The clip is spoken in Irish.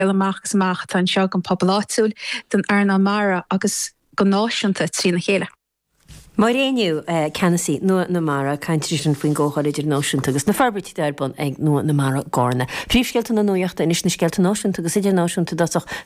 amachgus amach tan seo an pobláúil den arna mara agus go náisiúnta trína chéile. Mar réniu Canasí nó na mara caiintrisin faoin ggóáil idir náisiúnta agus na farbertí d'arbon ag nó na mara gána. Príomhsceilta na nuoachta inis na sceilta náisiúnta agus idir náisiúnta dasach